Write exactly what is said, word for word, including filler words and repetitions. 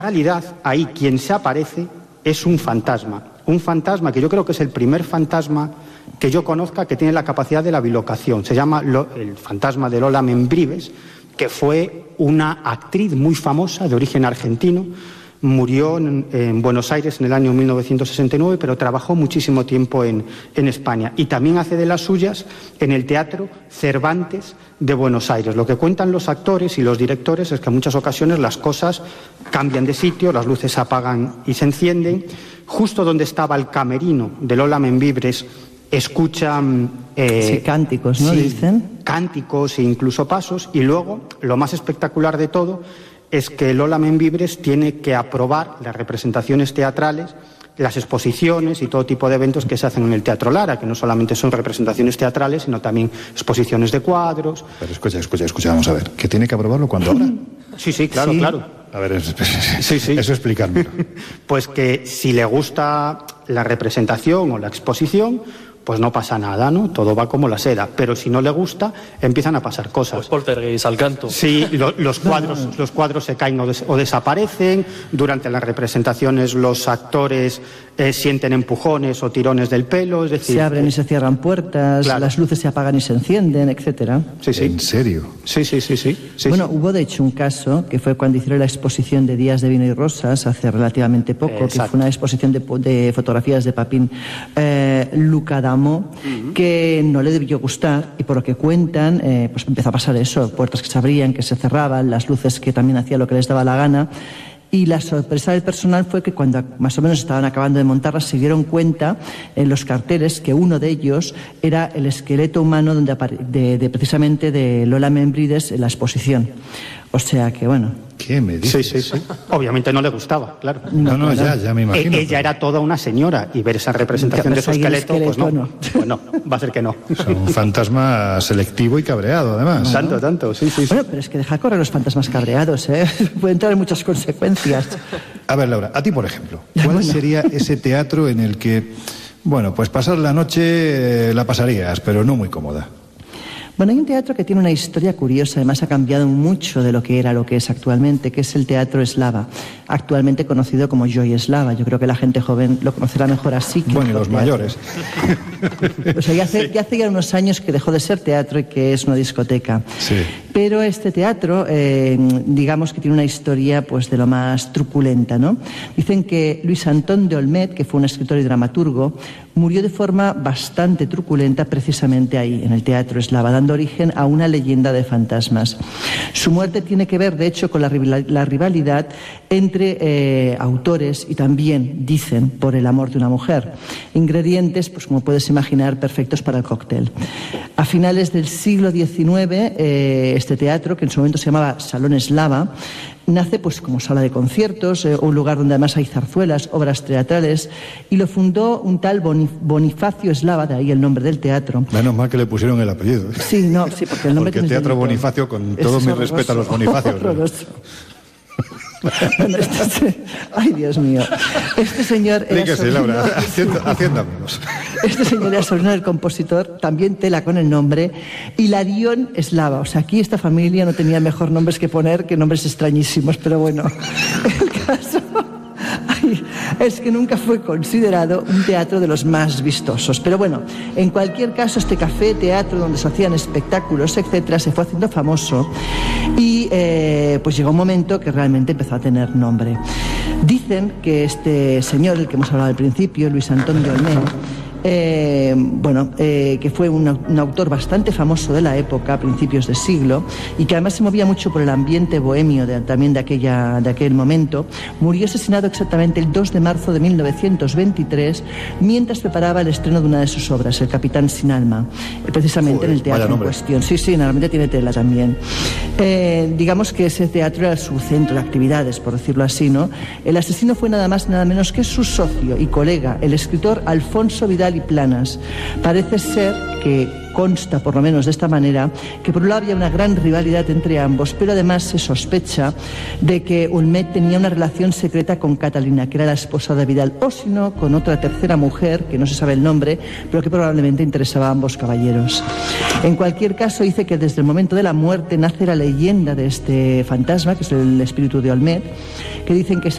En realidad, ahí quien se aparece es un fantasma. Un fantasma que yo creo que es el primer fantasma que yo conozca que tiene la capacidad de la bilocación. Se llama lo, el fantasma de Lola Membrives, que fue una actriz muy famosa de origen argentino. Murió en, en Buenos Aires en el año mil novecientos sesenta y nueve, pero trabajó muchísimo tiempo en, en España. Y también hace de las suyas en el Teatro Cervantes de Buenos Aires. Lo que cuentan los actores y los directores es que en muchas ocasiones las cosas cambian de sitio, las luces se apagan y se encienden. Justo donde estaba el camerino de Lola Membrives escuchan eh, sí, cánticos, ¿no? Sí, dicen cánticos e incluso pasos. Y luego, lo más espectacular de todo es que Lola Membrives tiene que aprobar las representaciones teatrales, las exposiciones y todo tipo de eventos que se hacen en el Teatro Lara, que no solamente son representaciones teatrales, sino también exposiciones de cuadros. Pero escucha, escucha, escucha, vamos a ver, ¿que tiene que aprobarlo cuando ahora? Sí, sí, claro, sí. claro. A ver, es, es, sí, sí. eso explicarme. Pues que si le gusta la representación o la exposición, pues no pasa nada, ¿no? Todo va como la seda. Pero si no le gusta, empiezan a pasar cosas. Pues poltergeist al canto. Sí, lo, los, cuadros, los cuadros se caen o, des, o desaparecen. Durante las representaciones los actores eh, sienten empujones o tirones del pelo. Es decir, se abren y se cierran puertas, claro. Las luces se apagan y se encienden, etcétera. Sí, sí. ¿En serio? Sí, sí, sí, sí. sí bueno, sí. Hubo de hecho un caso que fue cuando hicieron la exposición de Días de Vino y Rosas hace relativamente poco, Exacto. que fue una exposición de, de fotografías de Papín eh, Luca D'Amo, uh-huh. que no le debió gustar y por lo que cuentan, eh, pues empezó a pasar eso, puertas que se abrían, que se cerraban, las luces que también hacían lo que les daba la gana. Y la sorpresa del personal fue que cuando más o menos estaban acabando de montarlas se dieron cuenta en los carteles que uno de ellos era el esqueleto humano donde apare- de, de precisamente de Lola Membrives en la exposición. O sea que bueno. ¿Qué me dices? Sí, sí, sí. Obviamente no le gustaba, claro. No, no, ya, ya me imagino. E- ella era toda una señora y ver esa representación de su esqueleto, esqueleto, pues no, no. Pues no, va a ser que no. O sea, un fantasma selectivo y cabreado, además. No, tanto, tanto, sí, sí. Bueno, sí. pero es que deja correr los fantasmas cabreados, ¿eh? Pueden traer muchas consecuencias. A ver, Laura, a ti, por ejemplo, ¿cuál bueno. sería ese teatro en el que, bueno, pues pasar la noche eh, la pasarías, pero no muy cómoda? Bueno, hay un teatro que tiene una historia curiosa, además ha cambiado mucho de lo que era lo que es actualmente, que es el Teatro Eslava, actualmente conocido como Joy Eslava. Yo creo que la gente joven lo conocerá mejor así. Que bueno, y los teatro. mayores. O sea, ya hace, ya hace ya unos años que dejó de ser teatro y que es una discoteca. Sí. Pero este teatro, eh, digamos que tiene una historia pues de lo más truculenta, ¿no? Dicen que Luis Antón de Olmet, que fue un escritor y dramaturgo, murió de forma bastante truculenta precisamente ahí, en el Teatro Eslava, dando origen a una leyenda de fantasmas. Su muerte tiene que ver, de hecho, con la, la rivalidad entre eh, autores y también, dicen, por el amor de una mujer. Ingredientes, pues como puedes imaginar, perfectos para el cóctel. A finales del siglo diecinueve, eh, este teatro, que en su momento se llamaba Salón Eslava, nace pues como sala de conciertos, eh, un lugar donde además hay zarzuelas, obras teatrales, y lo fundó un tal Bonifacio Eslava, de ahí el nombre del teatro. Menos mal que le pusieron el apellido. Sí, no, sí, porque el nombre porque el Teatro Bonifacio, con todo mi respeto a los Bonifacios. Bueno, este, ay, Dios mío. Este señor era Dígase, sobrino, Laura, haciendo, haciendo amigos. Este señor era sobrino del compositor, también tela con el nombre, Hilarión Eslava. O sea, aquí esta familia no tenía mejor nombres que poner que nombres extrañísimos, pero bueno, el caso ay, es que nunca fue considerado un teatro de los más vistosos. Pero bueno, en cualquier caso, este café, teatro, donde se hacían espectáculos, etcétera, se fue haciendo famoso y eh, pues llegó un momento que realmente empezó a tener nombre. Dicen que este señor, el que hemos hablado al principio, Luis Antón de Olmet, Eh, bueno, eh, que fue un, un autor bastante famoso de la época, a principios de siglo, y que además se movía mucho por el ambiente bohemio de, también de, aquella, de aquel momento, murió asesinado exactamente el dos de marzo de mil novecientos veintitrés, mientras preparaba el estreno de una de sus obras, El Capitán sin alma, eh, precisamente Joder, en el teatro en cuestión. Sí, sí, normalmente tiene tela también. Eh, digamos que ese teatro era su centro de actividades, por decirlo así, ¿no? El asesino fue nada más nada menos que su socio y colega, el escritor Alfonso Vidal y Planas. Parece ser que consta, por lo menos de esta manera, que por un lado había una gran rivalidad entre ambos, pero además se sospecha de que Olmet tenía una relación secreta con Catalina, que era la esposa de Vidal, o si no, con otra tercera mujer, que no se sabe el nombre, pero que probablemente interesaba a ambos caballeros. En cualquier caso, dice que desde el momento de la muerte nace la leyenda de este fantasma, que es el espíritu de Olmet, que dicen que es